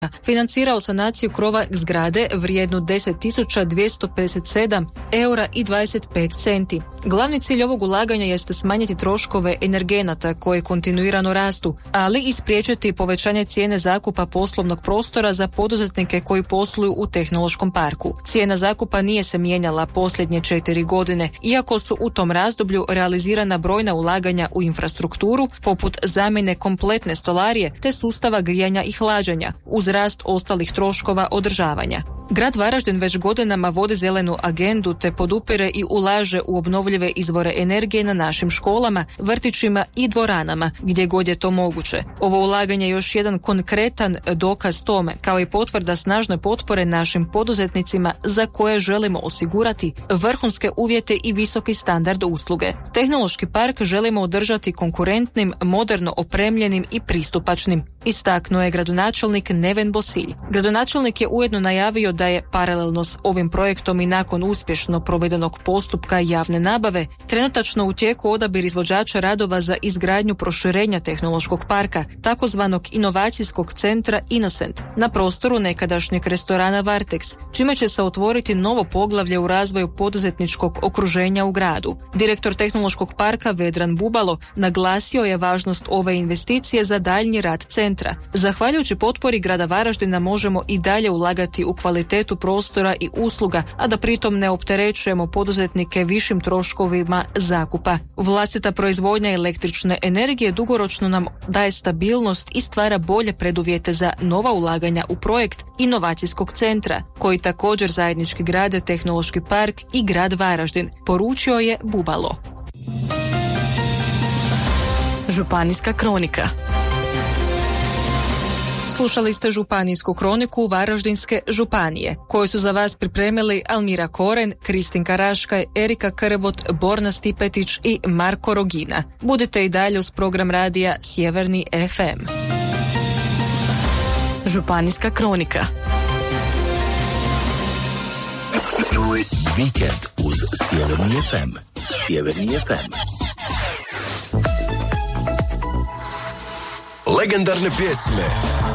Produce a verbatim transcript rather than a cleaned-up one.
financirao sanaciju krova zgrade vrijednu deset tisuća dvjesto pedeset sedam eura i dvadeset pet centi. Glavni cilj ovog ulaganja jeste smanjiti troškove energenata koje kontinuirano rastu, ali i spriječiti povećanje cijene zakupa poslovnog prostora za poduzetnike koji posluju u tehnološkom parku. Cijena zakupa nije se mijenjala posljednje četiri godine, iako su u tom razdoblju realizirana brojna ulaganja u infrastrukturu, poput zamjene kompletne stolarije te sustava grijanja i hlađenja, uz rast ostalih troškova održavanja. Grad Varaždin već godinama vodi zelenu agendu te podupire i ulaže u obnovljive izvore energije na našim školama, vrtićima i dvoranama, gdje god je to moguće. Ovo ulaganje je još jedan konkretan dokaz tome, kao i potvrda snažne potpore našim poduzetnicima za koje želimo osigurati vrhunske uvjete i visoki standard usluge. Tehnološki park želimo održati konkurentnim, moderno opremljenim i pristupačnim, istaknuo je gradonačelnik Neven Bosilj. Gradonačelnik je ujedno najavio da je paralelno s ovim projektom i nakon uspješno provedenog postupka javne nabave trenutačno u tijeku odabir izvođača radova za izgradnju proširenja tehnološkog parka, takozvanog inovacijskog centra Innocent, na prostoru nekadašnjeg restorana Varteks, čime će se otvoriti novo poglavlje u razvoju poduzetničkog okruženja u gradu. Direktor tehnološkog parka Vedran Bubalo naglasio je važnost ove investicije za daljnji rad centra. Zahvaljujući potpori grada Varaždina možemo i dalje ulagati u kvalitetu prostora i usluga, a da pritom ne opterećujemo poduzetnike višim troškovima zakupa. Vlastita proizvodnja električne energije dugoročno nam daje stabilnost i stvara bolje preduvjete za nova ulaganja u projekt inovacijskog centra, koji također zajednički grade Tehnološki park i grad Varaždin, poručio je Bubalo. Županijska kronika. Slušali ste županijsku kroniku Varaždinske županije, koju su za vas pripremili Almira Koren, Kristinka Raškaj, Erika Krbot, Borna Stipetić i Marko Rogina. Budite i dalje uz program radija Sjeverni ef em. Županijska kronika. Vikend uz Sjeverni ef em. Sjeverni ef em. Legendarne pjesme,